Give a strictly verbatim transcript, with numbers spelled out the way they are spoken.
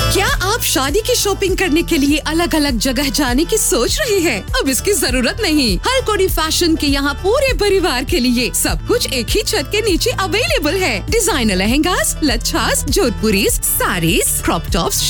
क्या आप शादी की शॉपिंग करने के लिए अलग अलग जगह जाने की सोच रहे हैं? अब इसकी जरूरत नहीं। हर कोडी फैशन के यहाँ पूरे परिवार के लिए सब कुछ एक ही छत के नीचे अवेलेबल है। Designer lehengas, लच्छास, जोधपुरीस, saris, crop tops,